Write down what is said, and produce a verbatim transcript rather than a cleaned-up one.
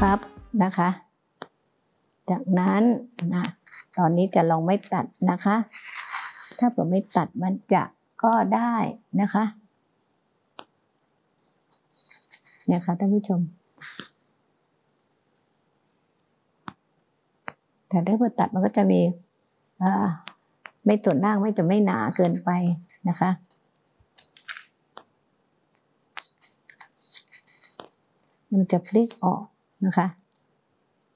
พับนะคะจากนั้นนะตอนนี้จะลองไม่ตัดนะคะถ้าเผื่อไม่ตัดมันจะก็ได้นะคะเนี่ยค่ะท่านผู้ชมแต่ถ้าเผื่อตัดมันก็จะมีอ่าไม่ส่วนล่างไม่จะไม่หนาเกินไปนะคะมันจะพลิกออกนะคะ